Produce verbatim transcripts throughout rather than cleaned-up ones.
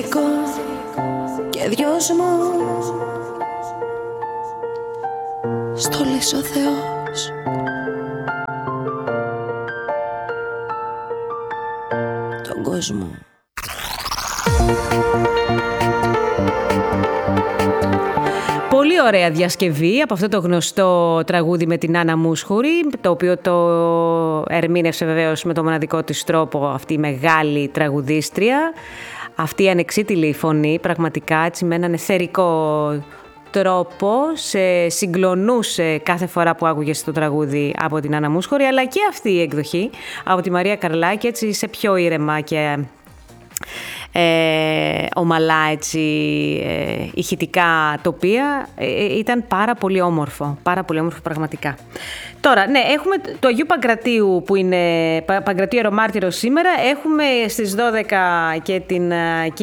Και δυόσμο στόλισε ο Θεός τον κόσμο. Πολύ ωραία διασκευή από αυτό το γνωστό τραγούδι με την Άννα Μούσχουρη, το οποίο το ερμήνευσε βεβαίως με το μοναδικό της τρόπο αυτή η μεγάλη τραγουδίστρια. Αυτή η ανεξίτηλη φωνή, πραγματικά έτσι με έναν εθερικό τρόπο, σε συγκλονούσε κάθε φορά που άκουγες το τραγούδι από την Άννα Μούσχουρη, αλλά και αυτή η εκδοχή από τη Μαρία Καρλάκη, έτσι σε πιο ήρεμα και ε, ομαλά έτσι ε, ηχητικά τοπία, ε, ήταν πάρα πολύ όμορφο, πάρα πολύ όμορφο πραγματικά. Τώρα, ναι, έχουμε το Αγίου Παγκρατίου που είναι Παγκρατίου Ιερομάρτυρος σήμερα. Έχουμε στις δώδεκα και την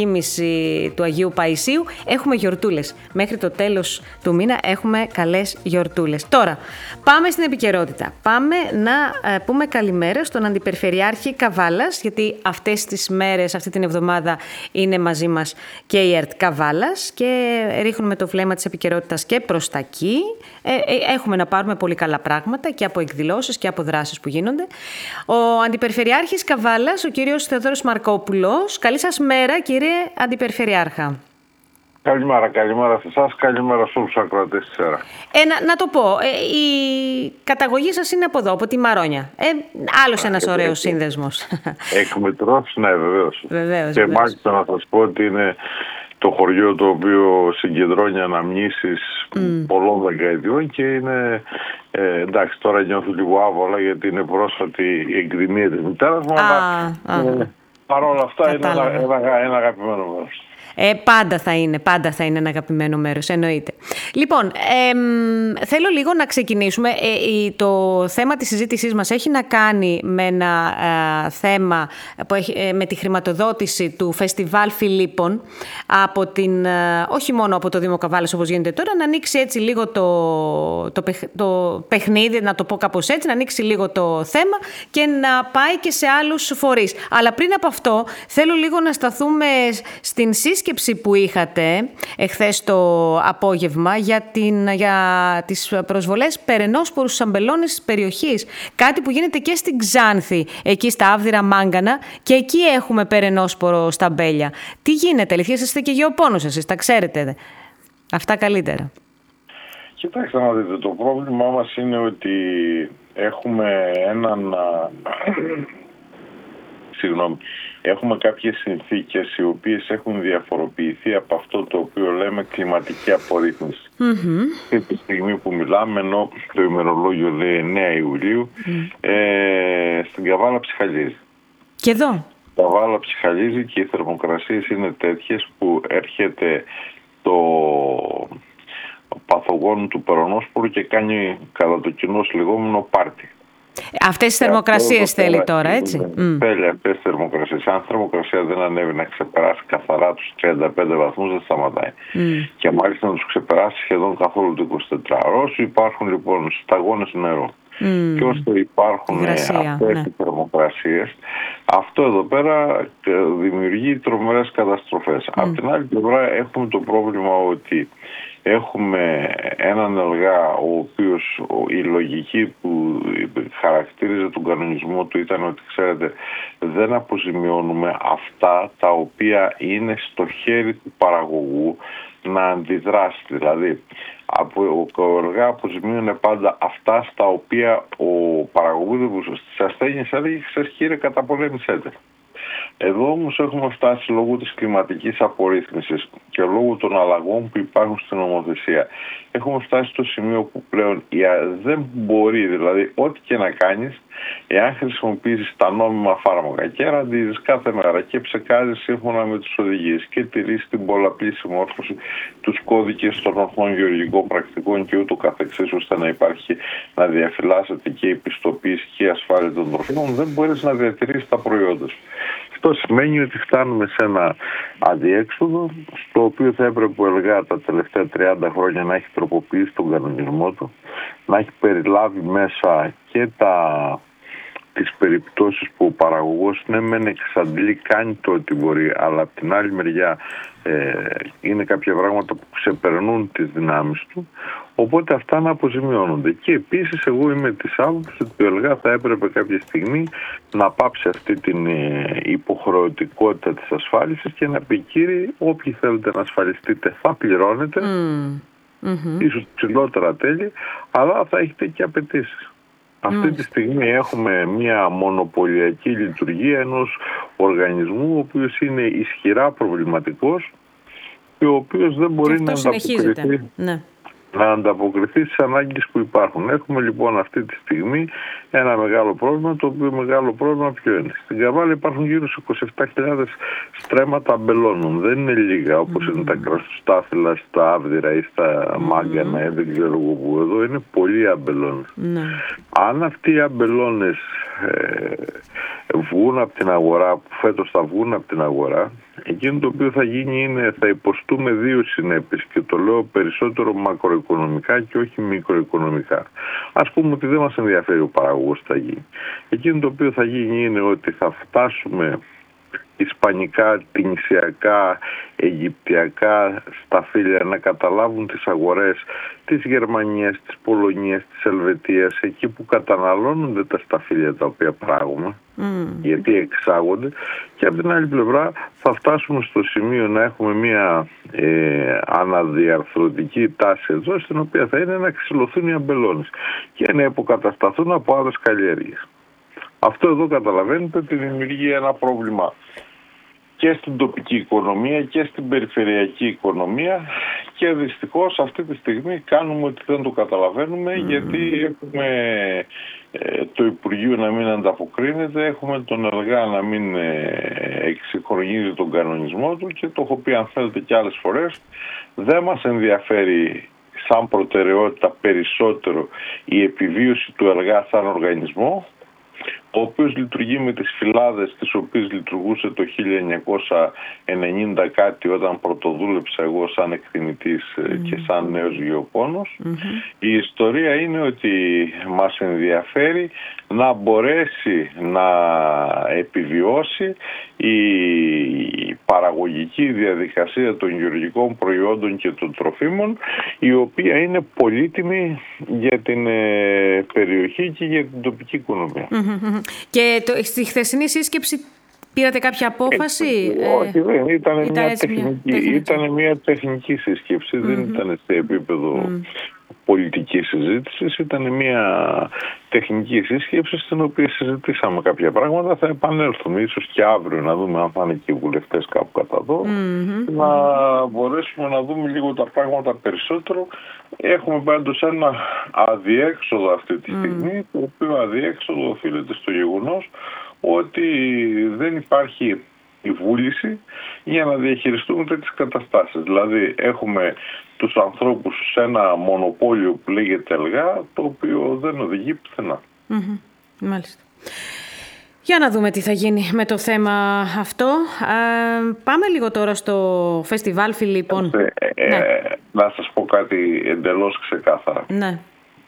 κοίμηση του Αγίου Παϊσίου. Έχουμε γιορτούλες. Μέχρι το τέλος του μήνα έχουμε καλές γιορτούλες. Τώρα, πάμε στην επικαιρότητα. Πάμε να πούμε καλημέρα στον Αντιπεριφερειάρχη Καβάλας, γιατί αυτές τις μέρες, αυτή την εβδομάδα είναι μαζί μας και η ΕΡΤ Καβάλας και ρίχνουμε το βλέμμα της επικαιρότητας και προς τα εκεί. Ε, έχουμε να πάρουμε πολύ καλά πράγματα και από εκδηλώσεις και από δράσεις που γίνονται. Ο Αντιπεριφερειάρχης Καβάλας, ο κύριος Θεοδόρος Μαρκόπουλος. Καλή σας μέρα, κύριε Αντιπεριφερειάρχα. Καλημέρα, καλημέρα σε εσάς, καλημέρα σε όλους τους ακροατές της ΕΡΤ. Ε, να, να το πω, ε, η καταγωγή σας είναι από εδώ, από τη Μαρόνια. Ε, άλλος ένας ε, ωραίος ε, σύνδεσμος. Εκμετρός, ναι, βεβαίως. Βεβαίως, και βεβαίως. μάλιστα να σας πω ότι είναι το χωριό το οποίο συγκεντρώνει αναμνήσεις mm. πολλών δεκαετιών και είναι, ε, εντάξει, τώρα νιώθω λίγο άβολα γιατί είναι πρόσφατη η εκδημία της μητέρας μου, αλλά ε, παρόλα αυτά είναι ένα, ένα, ένα αγαπημένο μέρος. Ε, πάντα θα είναι, πάντα θα είναι ένα αγαπημένο μέρος, εννοείται. Λοιπόν, ε, θέλω λίγο να ξεκινήσουμε. Ε, το θέμα της συζήτησής μας έχει να κάνει με ένα ε, θέμα που έχει, ε, με τη χρηματοδότηση του Φεστιβάλ Φιλίππων από την, ε, όχι μόνο από το Δήμο Καβάλας όπως γίνεται τώρα, να ανοίξει έτσι λίγο το, το, παιχ, το παιχνίδι, να το πω κάπως έτσι, να ανοίξει λίγο το θέμα και να πάει και σε άλλους φορείς. Αλλά πριν από αυτό θέλω λίγο να σταθούμε στην σύσκεψη που είχατε εχθές το απόγευμα για, την, για τις προσβολές περαινόσπορους στους αμπελώνες της περιοχής. Κάτι που γίνεται και στην Ξάνθη, εκεί στα Άβδυρα Μάγκανα, και εκεί έχουμε περαινόσπορο στα αμπέλια. Τι γίνεται, αλήθεια, είστε και γεωπόνος εσείς, τα ξέρετε αυτά καλύτερα. Κοιτάξτε να δείτε, το πρόβλημά μας είναι ότι έχουμε έναν... Συγγνώμη. Έχουμε κάποιες συνθήκες οι οποίες έχουν διαφοροποιηθεί από αυτό το οποίο λέμε κλιματική απορρίθμιση. Mm-hmm. Και τη στιγμή που μιλάμε, ενώ το ημερολόγιο λέει εννέα Ιουλίου, mm. ε, στην Καβάλα ψυχαλίζει. Και εδώ. Η Καβάλα ψυχαλίζει και οι θερμοκρασίες είναι τέτοιες που έρχεται το παθογόνο του περονόσπορου και κάνει κατά το κοινό λεγόμενο πάρτι. Αυτές τις θερμοκρασίες θέλει τώρα, έτσι. Θέλει αυτές τις θερμοκρασίες. Αν η θερμοκρασία δεν ανέβει να ξεπεράσει καθαρά τους τριάντα πέντε βαθμούς, δεν σταματάει. Mm. Και μάλιστα να τους ξεπεράσει σχεδόν καθόλου το εικοσιτετράωρο. Όσο υπάρχουν λοιπόν σταγόνες νερό mm. και όσο υπάρχουν Υγρασία, αυτές ναι. οι θερμοκρασίες, αυτό εδώ πέρα δημιουργεί τρομερές καταστροφές. Mm. Απ' την άλλη πλευρά έχουμε το πρόβλημα ότι έχουμε έναν ΕΛΓΑ ο οποίος η λογική που χαρακτήριζε τον κανονισμό του ήταν ότι, ξέρετε, δεν αποζημιώνουμε αυτά τα οποία είναι στο χέρι του παραγωγού να αντιδράσει. Δηλαδή, ο ΕΛΓΑ αποζημίωνε πάντα αυτά στα οποία ο παραγωγός στις ασθένειες έλεγε, ξέρεις κύριε, καταπολέμησέτε. Εδώ όμως έχουμε φτάσει λόγω της κλιματικής απορρίθμισης και λόγω των αλλαγών που υπάρχουν στην νομοθεσία. Έχουμε φτάσει στο σημείο που πλέον δεν μπορεί, δηλαδή ό,τι και να κάνεις, εάν χρησιμοποιήσεις τα νόμιμα φάρμακα και ραντίζεις κάθε μέρα και ψεκάζεις σύμφωνα με τις οδηγίες και τηρείς την πολλαπλή συμμόρφωση, τους κώδικες των ορθών γεωργικών πρακτικών και ούτω καθεξής, ώστε να υπάρχει, να διαφυλάσσεται και η πιστοποίηση και η ασφάλεια των τροφίμων, δεν μπορείς να διατηρήσεις τα προϊόντα σου. Αυτό σημαίνει ότι φτάνουμε σε ένα αδιέξοδο, στο οποίο θα έπρεπε ο ΕΛΓΑ τα τελευταία τριάντα χρόνια να έχει τροποποιήσει τον κανονισμό του, να έχει περιλάβει μέσα και τα, τις περιπτώσεις που ο παραγωγός ναι μεν εξαντλεί, κάνει το ότι μπορεί, αλλά από την άλλη μεριά ε, είναι κάποια πράγματα που ξεπερνούν τις δυνάμεις του, οπότε αυτά να αποζημιώνονται. Και επίσης εγώ είμαι της άποψης ότι ο ΕΛΓΑ θα έπρεπε κάποια στιγμή να πάψει αυτή την ε, υποχρεωτικότητα της ασφάλισης και να πει: κύριοι, όποιοι θέλετε να ασφαλιστείτε θα πληρώνετε, mm. mm-hmm. ίσως ψηλότερα τέλη, αλλά θα έχετε και απαιτήσεις. Αυτή τη στιγμή έχουμε μια μονοπωλιακή λειτουργία ενός οργανισμού ο οποίος είναι ισχυρά προβληματικός και ο οποίος δεν μπορεί να ανταποκριθεί, ναι. να ανταποκριθεί στις ανάγκες που υπάρχουν. Έχουμε λοιπόν αυτή τη στιγμή ένα μεγάλο πρόβλημα, το οποίο μεγάλο πρόβλημα ποιο είναι? Στην Καβάλα υπάρχουν γύρω στις είκοσι επτά χιλιάδες στρέμματα αμπελώνων. Δεν είναι λίγα όπως mm. είναι τα κραστοστάφυλλα στα Άβδυρα ή στα mm. Μάγκανα ή δεν ξέρω εγώ που. Εδώ είναι πολλοί αμπελώνες. Mm. Αν αυτοί οι αμπελώνες ε, βγουν από την αγορά, που φέτος θα βγουν από την αγορά, εκείνο το οποίο θα γίνει είναι θα υποστούμε δύο συνέπειες, και το λέω περισσότερο μακροοικονομικά και όχι μικροοικονομικά. Ας πούμε ότι δεν μας ενδιαφέρει ο παραγωγός τι θα γίνει. Εκείνο το οποίο θα γίνει είναι ότι θα φτάσουμε ισπανικά, τινησιακά, αιγυπτιακά σταφύλια να καταλάβουν τις αγορές της Γερμανίας, της Πολωνίας, της Ελβετίας, εκεί που καταναλώνονται τα σταφύλια τα οποία παράγουμε, mm. γιατί εξάγονται, και από την άλλη πλευρά θα φτάσουμε στο σημείο να έχουμε μια ε, αναδιαρθρωτική τάση εδώ, στην οποία θα είναι να ξυλωθούν οι αμπελώνες και να υποκατασταθούν από άλλες καλλιέργειες. Αυτό εδώ καταλαβαίνετε ότι δημιουργεί ένα πρόβλημα και στην τοπική οικονομία και στην περιφερειακή οικονομία, και δυστυχώς αυτή τη στιγμή κάνουμε ότι δεν το καταλαβαίνουμε mm. γιατί έχουμε ε, το Υπουργείο να μην ανταποκρίνεται, έχουμε τον ΕΛΓΑ να μην ε, εξυγχρονίζει τον κανονισμό του, και το έχω πει αν θέλετε και άλλες φορές, δεν μας ενδιαφέρει σαν προτεραιότητα περισσότερο η επιβίωση του ΕΛΓΑ σαν οργανισμό, ο οποίος λειτουργεί με τις φυλάδες τις οποίες λειτουργούσε το χίλια εννιακόσια ενενήντα κάτι όταν πρωτοδούλεψα εγώ σαν εκτιμητής mm-hmm. και σαν νέος γεωπόνος. Mm-hmm. Η ιστορία είναι ότι μας ενδιαφέρει να μπορέσει να επιβιώσει η παραγωγική διαδικασία των γεωργικών προϊόντων και των τροφίμων, η οποία είναι πολύτιμη για την ε, περιοχή και για την τοπική οικονομία. Mm-hmm. Και το, στη χθεσινή σύσκεψη πήρατε κάποια απόφαση? Ε, όχι, δεν ήταν, ήταν, μια τεχνική, μια τεχνική. ήταν μια τεχνική σύσκεψη, mm-hmm. δεν ήταν σε επίπεδο mm. πολιτικής συζήτησης, ήταν μια τεχνική σύσκεψη στην οποία συζητήσαμε κάποια πράγματα. Θα επανέλθουμε ίσως και αύριο να δούμε αν θα είναι και οι βουλευτές κάπου κατά εδώ, mm-hmm. να μπορέσουμε να δούμε λίγο τα πράγματα περισσότερο. Έχουμε πάντως ένα αδιέξοδο αυτή τη στιγμή, mm. το οποίο αδιέξοδο οφείλεται στο γεγονός ότι δεν υπάρχει η βούληση για να διαχειριστούμε τέτοιες καταστάσεις. Δηλαδή έχουμε τους ανθρώπους σε ένα μονοπόλιο που λέγεται ΕΛΓΑ, το οποίο δεν οδηγεί πουθενά. Mm-hmm. Μάλιστα. Για να δούμε τι θα γίνει με το θέμα αυτό. Ε, πάμε λίγο τώρα στο φεστιβάλ Φιλίππων. Ε, ναι. ε, να σας πω κάτι εντελώς ξεκάθαρα. Ναι.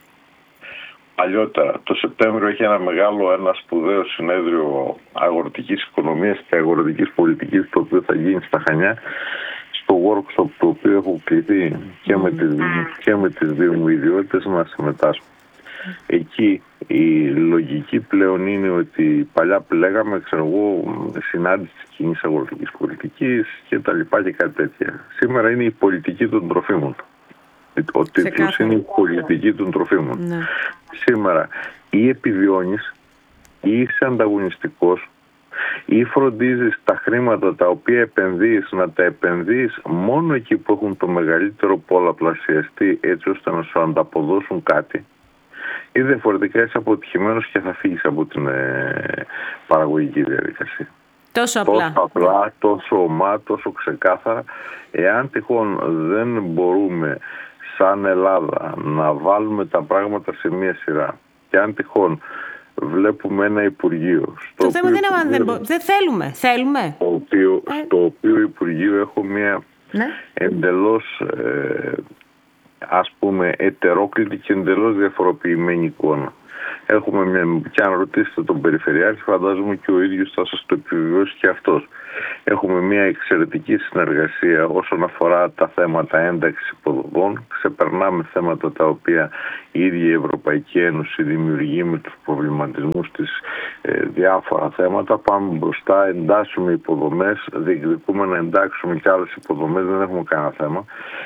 Παλιότερα, το Σεπτέμβριο έχει ένα μεγάλο, ένα σπουδαίο συνέδριο αγροτικής οικονομίας και αγροτικής πολιτικής, το οποίο θα γίνει στα Χανιά, στο workshop το οποίο έχω κληθεί και, mm. με τις, και με τις δύο μου ιδιότητες να συμμετάσχω. Εκεί η λογική πλέον είναι ότι παλιά που λέγαμε, ξέρω εγώ, συνάντηση της κοινής αγροτικής πολιτικής και τα λοιπά και κάτι τέτοια. Σήμερα είναι η πολιτική των τροφίμων. Ο τίτλος είναι η πολιτική των τροφίμων. Ναι. Σήμερα ή επιβιώνεις ή είσαι ανταγωνιστικός ή φροντίζεις τα χρήματα τα οποία επενδύεις να τα επενδύεις μόνο εκεί που έχουν το μεγαλύτερο πολλαπλασιαστή, έτσι ώστε να σου ανταποδώσουν κάτι, ή διαφορετικά είσαι αποτυχημένος και θα φύγεις από την ε, παραγωγική διαδικασία. Τόσο απλά. Τόσο απλά, τόσο ομά, τόσο ξεκάθαρα. Εάν τυχόν δεν μπορούμε σαν Ελλάδα να βάλουμε τα πράγματα σε μία σειρά, και αν τυχόν βλέπουμε ένα Υπουργείο... Στο το θέμα δεν είναι δεν, μπο... δεν θέλουμε. Θέλουμε. Στο οποίο, ε... στο οποίο Υπουργείο έχω μία ναι. εντελώς... Ε, ας πούμε ετερόκλητη και εντελώς διαφοροποιημένη εικόνα. Έχουμε μια, και αν ρωτήσετε τον Περιφερειάρχη, φαντάζομαι και ο ίδιος θα σας το επιβεβαιώσει και αυτός. Έχουμε μια εξαιρετική συνεργασία όσον αφορά τα θέματα ένταξης υποδομών. Ξεπερνάμε θέματα τα οποία η ίδια η Ευρωπαϊκή Ένωση δημιουργεί με τους προβληματισμούς της, ε, διάφορα θέματα. Πάμε μπροστά, εντάσσουμε υποδομές, διεκδικούμε να εντάξουμε και άλλες υποδομές, δεν έχουμε κανένα θέμα.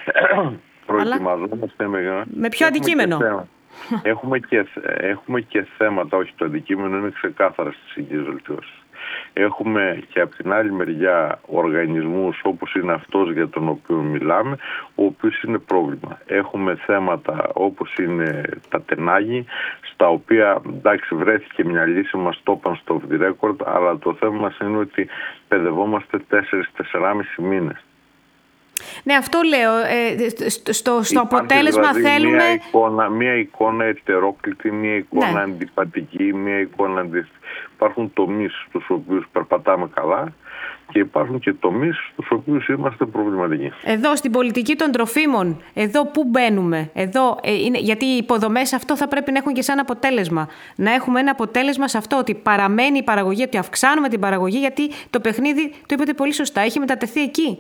Προετοιμαζόμαστε με, με ποιο αντικείμενο. Και έχουμε, και, έχουμε και θέματα, όχι το αντικείμενο είναι ξεκάθαρα στις οικίες βελτιώσεις. Έχουμε και από την άλλη μεριά οργανισμούς όπως είναι αυτός για τον οποίο μιλάμε, ο οποίος είναι πρόβλημα. Έχουμε θέματα όπως είναι τα τενάγη, στα οποία εντάξει βρέθηκε μια λύση, μας το είπαν στο off the record, αλλά το θέμα μας είναι ότι παιδευόμαστε τέσσερις με τεσσεράμισι μήνες. Ναι, αυτό λέω. Ε, στο, στο αποτέλεσμα δηλαδή θέλουμε... Μια εικόνα, μια εικόνα ετερόκλητη, μια εικόνα ναι. αντιπατική, μια εικόνα αντι... Υπάρχουν τομείς στους οποίους περπατάμε καλά και υπάρχουν και τομείς στους οποίους είμαστε προβληματικοί. Εδώ στην πολιτική των τροφίμων, εδώ πού μπαίνουμε, εδώ, ε, είναι, γιατί οι υποδομές αυτό θα πρέπει να έχουν και σαν αποτέλεσμα. Να έχουμε ένα αποτέλεσμα σε αυτό, ότι παραμένει η παραγωγή, ότι αυξάνουμε την παραγωγή, γιατί το παιχνίδι, το είπατε πολύ σωστά, έχει μετατεθεί εκεί.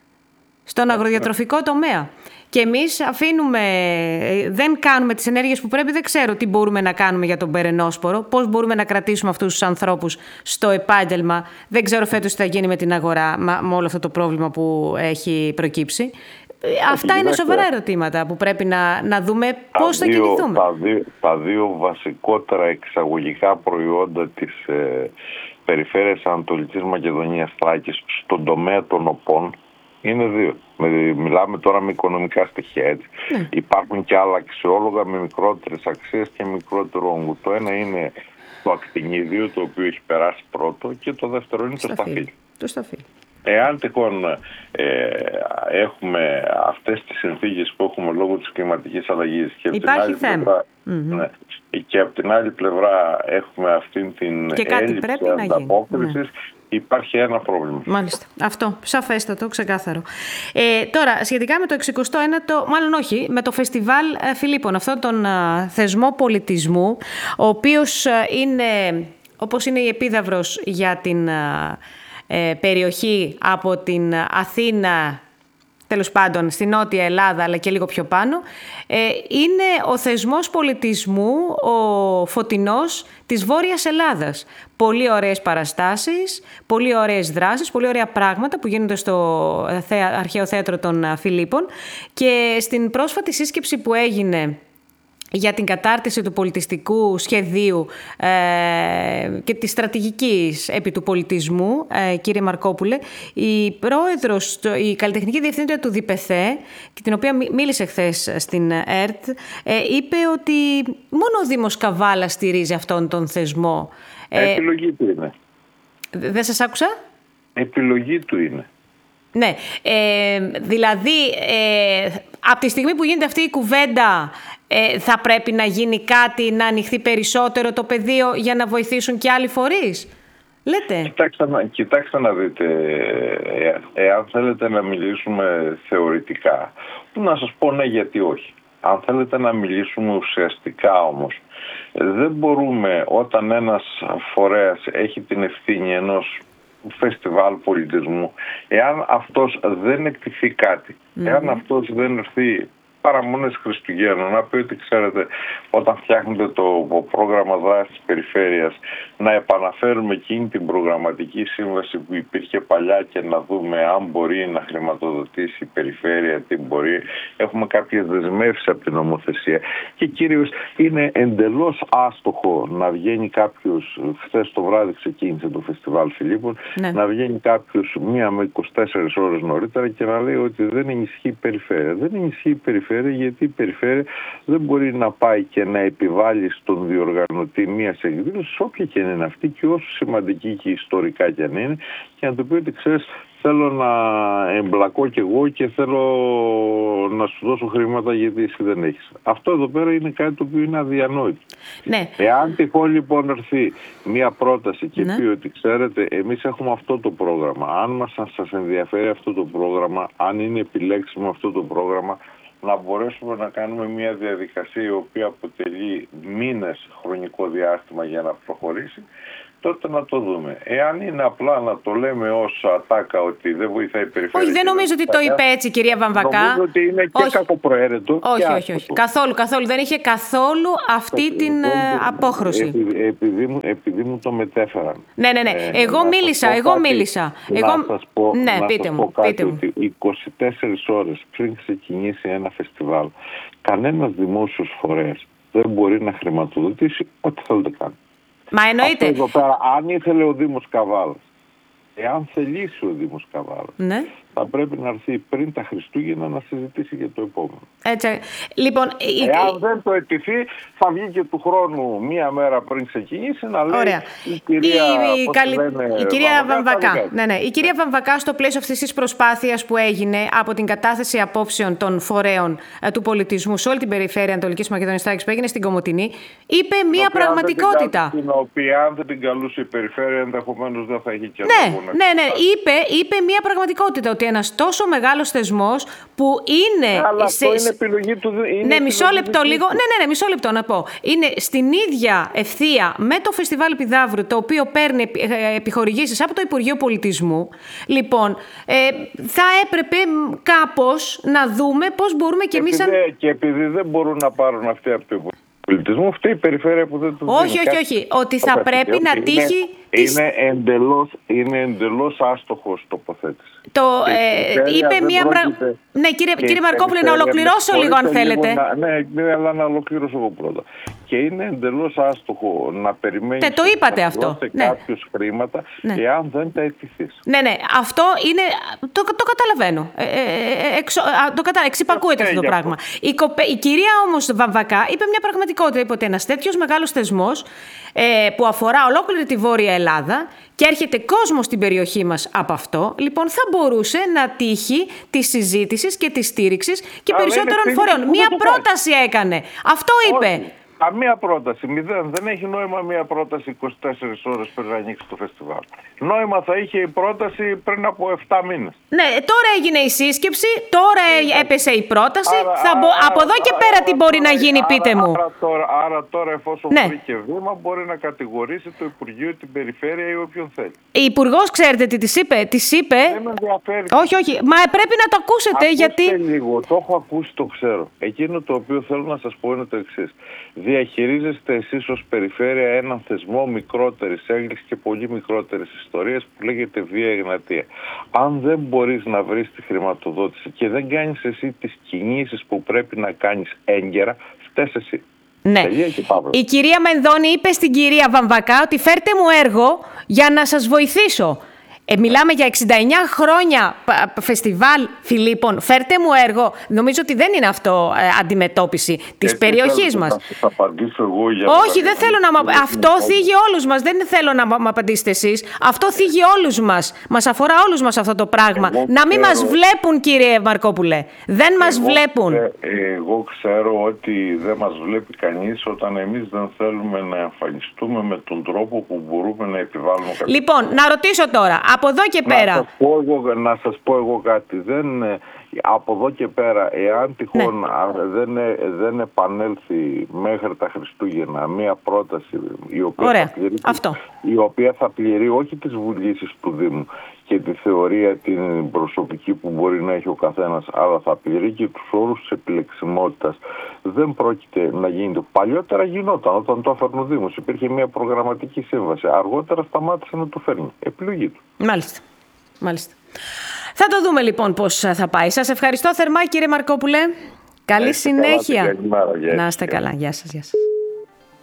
Στον αγροδιατροφικό τομέα. Και εμείς αφήνουμε, δεν κάνουμε τις ενέργειες που πρέπει, δεν ξέρω τι μπορούμε να κάνουμε για τον περενόσπορο, πώς μπορούμε να κρατήσουμε αυτούς τους ανθρώπους στο επάγγελμα. Δεν ξέρω φέτος τι θα γίνει με την αγορά, με όλο αυτό το πρόβλημα που έχει προκύψει. Αυτά είναι σοβαρά ερωτήματα που πρέπει να, να δούμε πώς θα κινηθούμε. Τα δύο, τα δύο βασικότερα εξαγωγικά προϊόντα της ε, περιφέρειας Ανατολικής Μακεδονίας Θράκης στον τομέα των οπών είναι δύο. Μιλάμε τώρα με οικονομικά στοιχεία, έτσι. Ναι. Υπάρχουν και άλλα αξιόλογα με μικρότερες αξίες και μικρότερο όγκο. Το ένα είναι το ακτινίδιο, το οποίο έχει περάσει πρώτο, και το δεύτερο είναι το σταφύλι. Το σταφύλι. Εάν τυχόν ε, έχουμε αυτές τις συνθήκες που έχουμε λόγω της κλιματικής αλλαγής και από την άλλη πλευρά, mm-hmm. ναι, και από την άλλη πλευρά έχουμε αυτήν την και κάτι έλλειψη πρέπει ανταπόκρισης, να υπάρχει ένα πρόβλημα. Μάλιστα. Αυτό. Σαφέστατο, ξεκάθαρο. Ε, τώρα, σχετικά με το εξηκοστό ένατο, μάλλον όχι, με το Φεστιβάλ Φιλίππων, αυτόν τον α, θεσμό πολιτισμού, ο οποίος α, είναι, όπως είναι η επίδαυρος για την α, ε, περιοχή από την Αθήνα, τέλος πάντων στη Νότια Ελλάδα, αλλά και λίγο πιο πάνω, ε, είναι ο θεσμός πολιτισμού, ο φωτεινός της Βόρειας Ελλάδας. Πολύ ωραίες παραστάσεις, πολύ ωραίες δράσεις, πολύ ωραία πράγματα που γίνονται στο Αρχαίο Θέατρο των Φιλίππων, και στην πρόσφατη σύσκεψη που έγινε για την κατάρτιση του πολιτιστικού σχεδίου ε, και της στρατηγικής επί του πολιτισμού, ε, κύριε Μαρκόπουλε, η πρόεδρος, η καλλιτεχνική διευθύντρια του ΔΙΠΕΘΕ, και την οποία μίλησε χθες στην ΕΡΤ, ε, είπε ότι μόνο ο Δήμος Καβάλα στηρίζει αυτόν τον θεσμό. Ε, Επιλογή του είναι. Δεν σας άκουσα? Επιλογή του είναι. Ναι, ε, δηλαδή ε, από τη στιγμή που γίνεται αυτή η κουβέντα, ε, θα πρέπει να γίνει κάτι, να ανοιχθεί περισσότερο το πεδίο για να βοηθήσουν και άλλοι φορείς, λέτε? Κοιτάξτε, κοιτάξτε να δείτε, ε, εάν θέλετε να μιλήσουμε θεωρητικά, να σας πω ναι, γιατί όχι. Αν θέλετε να μιλήσουμε ουσιαστικά όμως, δεν μπορούμε, όταν ένας φορέας έχει την ευθύνη ενός φεστιβάλ πολιτισμού, εάν αυτός δεν εκτιθεί κάτι, mm-hmm. εάν αυτός δεν έρθει παραμονές Χριστουγέννων, να πει ότι ξέρετε, όταν φτιάχνετε το πρόγραμμα δράσης της περιφέρειας, να επαναφέρουμε εκείνη την προγραμματική σύμβαση που υπήρχε παλιά και να δούμε αν μπορεί να χρηματοδοτήσει η περιφέρεια, τι μπορεί. Έχουμε κάποιες δεσμεύσεις από την νομοθεσία και κυρίως είναι εντελώς άστοχο να βγαίνει κάποιος, χθες το βράδυ ξεκίνησε το Φεστιβάλ Φιλίππων, ναι. να βγαίνει κάποιος μία με είκοσι τέσσερις ώρες νωρίτερα και να λέει ότι δεν ενισχύει η περιφέρεια. Δεν ενισχύει η περιφέρεια γιατί η περιφέρεια δεν μπορεί να πάει και να επιβάλλει στον διοργανωτή μιας εκδήλωσης, όποια και είναι αυτή και όσο σημαντική και ιστορικά και αν είναι, και να του πει ότι ξέρεις, θέλω να εμπλακώ κι εγώ και θέλω να σου δώσω χρήματα γιατί εσύ δεν έχεις. Αυτό εδώ πέρα είναι κάτι το οποίο είναι αδιανόητο. Ναι. Εάν τυχόν λοιπόν έρθει μια πρόταση και ναι. πει ότι ξέρετε, εμείς έχουμε αυτό το πρόγραμμα, αν μας σας ενδιαφέρει αυτό το πρόγραμμα, αν είναι επιλέξιμο αυτό το πρόγραμμα, να μπορέσουμε να κάνουμε μια διαδικασία η οποία αποτελεί μήνες χρονικό διάστημα για να προχωρήσει, τότε να το δούμε. Εάν είναι απλά να το λέμε ως ατάκα ότι δεν βοηθάει η περιφέρεια... Όχι, δεν νομίζω ότι το είπε έτσι, κυρία Βαμβακά. Νομίζω ότι είναι και όχι. κακοπροαίρετο. Όχι, και όχι, όχι. Καθόλου, καθόλου. Δεν είχε καθόλου αυτή την uh, απόχρωση. Επειδή, επειδή, μου, επειδή μου το μετέφεραν. Ναι, ναι, ναι. Ε, εγώ μίλησα, εγώ κάτι, μίλησα. Εγώ... Να σας πω, ναι, να πείτε σας μου, πω κάτι, πείτε μου. ότι είκοσι τέσσερις ώρες πριν ξεκινήσει ένα φεστιβάλ, κανένας δημόσιος φορέας δεν μπορεί να χρηματοδοτήσει ό,τι θέλετε κάνει. Μα εννοείται. Αυτό εδώ πέρα, αν ήθελε ο Δήμος Καβάλας, εάν θελήσει ο Δήμος Καβάλας, ναι. θα πρέπει να έρθει πριν τα Χριστούγεννα να συζητήσει για το επόμενο. Έτσι. Λοιπόν, εάν η... δεν το αιτηθεί, θα βγει και του χρόνου μία μέρα πριν ξεκινήσει να λέει. Ωραία. η κυρία, η, η, καλη... λένε, η κυρία Βαμβακά. Βαμβακά. Ναι, ναι. Η κυρία Βαμβακά, στο πλαίσιο αυτής της προσπάθειας που έγινε από την κατάθεση απόψεων των φορέων ε, του πολιτισμού σε όλη την περιφέρεια Ανατολικής Μακεδονίας Θράκης που έγινε στην Κομοτηνή, είπε μία πραγματικότητα. Την οποία, αν δεν την καλούσε η περιφέρεια, ενδεχομένως δεν θα είχε και ναι, ναι, ναι. Είπε, είπε μία πραγματικότητα ότι ένας τόσο μεγάλος θεσμός που είναι... Αλλά σε... αυτό είναι επιλογή του... Είναι ναι, μισό λεπτό λίγο. του... Ναι, ναι, ναι, μισό λεπτό να πω. Είναι στην ίδια ευθεία με το Φεστιβάλ Επιδαύρου, το οποίο παίρνει επιχορηγήσεις από το Υπουργείο Πολιτισμού. Λοιπόν, ε, θα έπρεπε κάπως να δούμε πώς μπορούμε και εμείς... Επειδή, αν... Και επειδή δεν μπορούν να πάρουν αυτοί από το Υπουργείο Πολιτισμού, αυτή η περιφέρεια που δεν του δίνει. Όχι, όχι, όχι. Ότι θα πρέπει okay. να τύχει... Είναι, της... είναι, εντελώς, είναι εντελώς άστοχος τοποθέτηση. Το ε, είπε μία πράγμα. Ναι, κύριε, κύριε Μαρκόπουλε, να ολοκληρώσω λίγο αν θέλετε. Λίγο να, ναι, αλλά να ολοκληρώσω εγώ πρώτα. Και είναι εντελώς άστοχο να περιμένεις. Ναι, το είπατε αυτό. Ναι. κάποιους χρήματα, ναι. εάν δεν τα αιτηθείς. Ναι, ναι, αυτό είναι. Το, το καταλαβαίνω. Ε, ε, εξο, το κατα... Εξυπακούεται αυτό το πράγμα. Η, κοπε... η κυρία όμως Βαμβακά είπε μια πραγματικότητα. Είπε ότι ένας τέτοιος μεγάλος θεσμός ε, που αφορά ολόκληρη τη Βόρεια Ελλάδα και έρχεται κόσμος στην περιοχή μας από αυτό, λοιπόν, θα μπορούσε να τύχει τη συζήτηση και τη στήριξη και αλλά περισσότερων φορέων. Μία πρόταση έκανε. Αυτό είπε. Όχι. Καμία πρόταση, μηδέν. Δεν έχει νόημα μία πρόταση είκοσι τέσσερις ώρες πριν να ανοίξει το φεστιβάλ. Νόημα θα είχε η πρόταση πριν από επτά μήνες. Ναι, τώρα έγινε η σύσκεψη, τώρα yeah. έπεσε η πρόταση. Άρα, θα μπο... άρα, από εδώ και πέρα άρα, τι μπορεί άρα, να γίνει, άρα, πείτε μου. Άρα τώρα, άρα τώρα εφόσον ναι. βρήκε βήμα, μπορεί να κατηγορήσει το Υπουργείο, την Περιφέρεια ή όποιον θέλει. Η Υπουργός, ξέρετε τι της είπε. Της είπε... Δεν με ενδιαφέρει. Όχι, όχι. Μα πρέπει να το ακούσετε. Ακούστε γιατί... λίγο. Το έχω ακούσει, το ξέρω. Εκείνο το οποίο θέλω να σας πω είναι το εξής. Διαχειρίζεστε εσείς ως περιφέρεια έναν θεσμό μικρότερης έγκλησης και πολύ μικρότερης ιστορίας που λέγεται Βία Εγνατία. Αν δεν μπορείς να βρεις τη χρηματοδότηση και δεν κάνεις εσύ τις κινήσεις που πρέπει να κάνεις έγκαιρα, φταίς εσύ. Ναι. Η κυρία Μενδώνη είπε στην κυρία Βαμβακά ότι φέρτε μου έργο για να σας βοηθήσω. Ε, μιλάμε για εξήντα εννιά χρόνια φεστιβάλ Φιλίππων. Φέρτε μου έργο. Νομίζω ότι δεν είναι αυτό ε, αντιμετώπιση της περιοχής μας. Θα απαντήσω εγώ για όχι, δεν θέλω να μου... Αυτό θίγει όλους μας. Δεν θέλω να μου απαντήσετε εσείς. Αυτό θίγει όλους μας. Μας αφορά όλους μας αυτό το πράγμα. Εγώ να μην ξέρω... μας βλέπουν, κύριε Μαρκόπουλε. Δεν μας εγώ βλέπουν. Ξέ... Εγώ ξέρω ότι δεν μας βλέπει κανείς όταν εμείς δεν θέλουμε να εμφανιστούμε με τον τρόπο που μπορούμε να επιβάλλουμε κάτι. Λοιπόν, να ρωτήσω τώρα. Από εδώ και πέρα. Να σας πω εγώ, να σας πω εγώ κάτι. Δεν, από εδώ και πέρα, εάν τυχόν ναι. δεν, δεν επανέλθει μέχρι τα Χριστούγεννα μία πρόταση η οποία, Ωραία. Θα, πληρεί, Αυτό. η οποία θα πληρεί όχι τις βουλήσεις του Δήμου και τη θεωρία την προσωπική που μπορεί να έχει ο καθένας, αλλά θα πληρεί και τους όρους της επιλεξιμότητας, δεν πρόκειται να γίνεται. Παλιότερα γινόταν όταν το έφερνε ο Δήμος. Υπήρχε μια προγραμματική σύμβαση. Αργότερα σταμάτησε να το φέρνει. Επιλογή του. Μάλιστα. Μάλιστα. Θα το δούμε λοιπόν πώς θα πάει. Σας ευχαριστώ θερμά, κύριε Μαρκόπουλε. Καλή συνέχεια. Καλά, καλή μέρα, να είστε καλά. Γεια σας. Γεια σας.